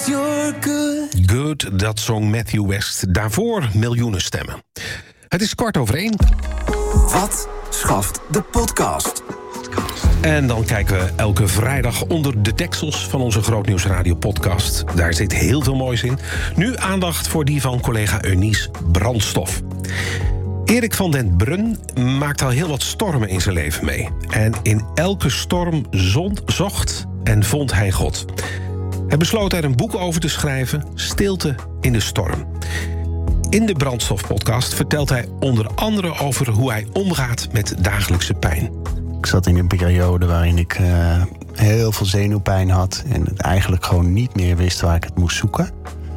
you're good. Good, dat zong Matthew West. Daarvoor miljoenen stemmen. Het is 1:15. Wat schaft de podcast? En dan kijken we elke vrijdag onder de deksels van onze Grootnieuws Radio podcast. Daar zit heel veel moois in. Nu aandacht voor die van collega Eunice Brandstof. Erik van den Brun maakt al heel wat stormen in zijn leven mee. En in elke storm zocht en vond hij God. Hij besloot er een boek over te schrijven, Stilte in de storm. In de Brandstof-podcast vertelt hij onder andere over hoe hij omgaat met dagelijkse pijn. Ik zat in een periode waarin ik heel veel zenuwpijn had en het eigenlijk gewoon niet meer wist waar ik het moest zoeken.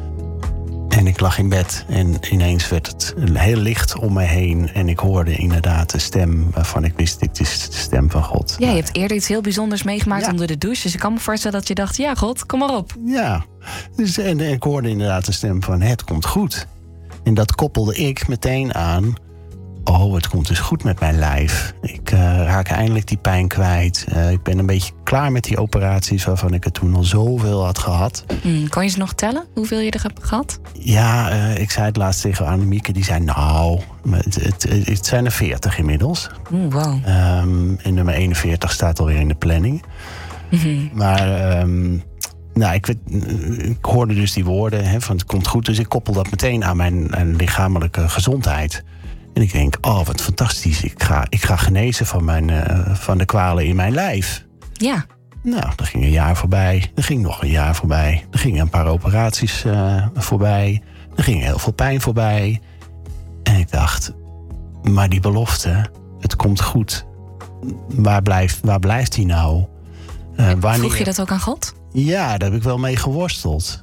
En ik lag in bed en ineens werd het heel licht om me heen. En ik hoorde inderdaad de stem waarvan ik wist, dit is de stem van God. Ja, je hebt eerder iets heel bijzonders meegemaakt onder de douche. Dus ik kan me voorstellen dat je dacht, ja God, kom maar op. Ja, dus, en ik hoorde inderdaad de stem van, het komt goed. En dat koppelde ik meteen aan, oh, het komt dus goed met mijn lijf. Ik raak eindelijk die pijn kwijt. Ik ben een beetje klaar met die operaties waarvan ik er toen al zoveel had gehad. Kan je ze nog tellen? Hoeveel je er hebt gehad? Ja, ik zei het laatst tegen Annemieke. Die zei, nou, het zijn er 40 inmiddels. Wow. En nummer 41 staat alweer in de planning. Mm-hmm. Maar nou, ik hoorde dus die woorden van het komt goed. Dus ik koppel dat meteen aan mijn lichamelijke gezondheid. En ik denk, oh, wat fantastisch. Ik ga genezen van de kwalen in mijn lijf. Ja. Nou, er ging een jaar voorbij. Er ging nog een jaar voorbij. Er gingen een paar operaties voorbij. Er ging heel veel pijn voorbij. En ik dacht, maar die belofte, het komt goed. Waar blijft die nou? Vroeg je dat ook aan God? Ja, daar heb ik wel mee geworsteld.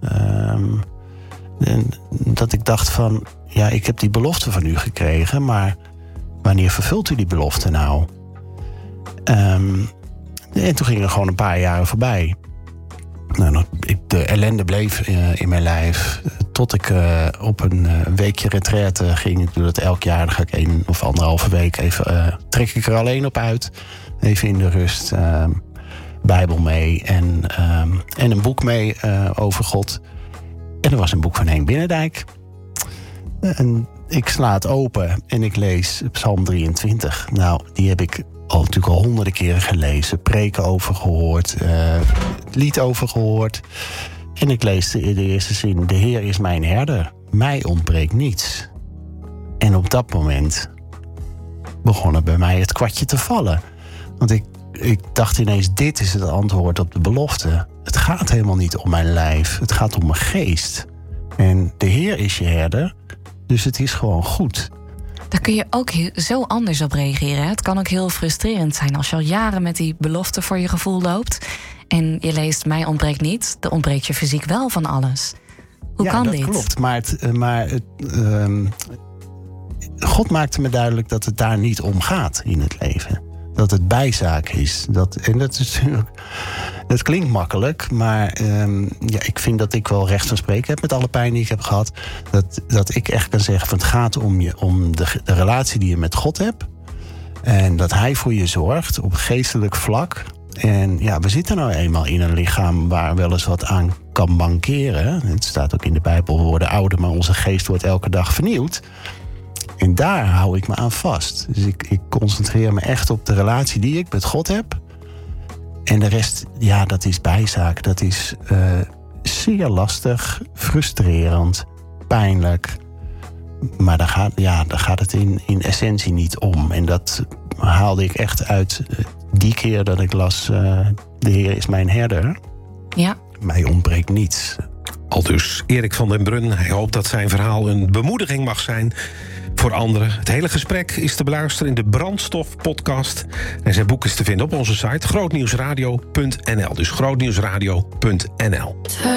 En dat ik dacht van, ja, ik heb die belofte van u gekregen, maar wanneer vervult u die belofte nou? En toen gingen er gewoon een paar jaren voorbij. Nou, de ellende bleef in mijn lijf. Tot ik op een weekje retraite ging. Ik doe dat elk jaar. Dan ga ik 1 of 1,5 week even. Trek ik er alleen op uit. Even in de rust. Bijbel mee. En een boek mee over God. En er was een boek van Henk Binnendijk. En ik sla het open en ik lees Psalm 23. Nou, die heb ik natuurlijk al honderden keren gelezen. Preken over gehoord. Lied over gehoord. En ik lees de eerste zin. De Heer is mijn herder. Mij ontbreekt niets. En op dat moment begon er bij mij het kwartje te vallen. Want ik dacht ineens, dit is het antwoord op de belofte. Het gaat helemaal niet om mijn lijf. Het gaat om mijn geest. En de Heer is je herder. Dus het is gewoon goed. Daar kun je ook zo anders op reageren. Het kan ook heel frustrerend zijn als je al jaren met die belofte voor je gevoel loopt. En je leest, mij ontbreekt niets. Dan ontbreekt je fysiek wel van alles. Hoe kan dit? Ja, dat klopt. Maar God maakte me duidelijk dat het daar niet om gaat in het leven. Dat het bijzaak is. Dat klinkt makkelijk, maar ik vind dat ik wel recht van spreken heb met alle pijn die ik heb gehad. Dat ik echt kan zeggen van het gaat om de relatie die je met God hebt. En dat hij voor je zorgt op geestelijk vlak. En ja, we zitten nou eenmaal in een lichaam waar wel eens wat aan kan mankeren. Het staat ook in de Bijbel, we worden ouder, maar onze geest wordt elke dag vernieuwd. En daar hou ik me aan vast. Dus ik concentreer me echt op de relatie die ik met God heb. En de rest, ja, dat is bijzaak. Dat is zeer lastig, frustrerend, pijnlijk. Maar daar gaat het in essentie niet om. En dat haalde ik echt uit die keer dat ik las, de Heer is mijn herder. Ja. Mij ontbreekt niets. Aldus Erik van den Brun. Hij hoopt dat zijn verhaal een bemoediging mag zijn voor anderen. Het hele gesprek is te beluisteren in de Brandstof-podcast. En zijn boek is te vinden op onze site grootnieuwsradio.nl. Dus grootnieuwsradio.nl.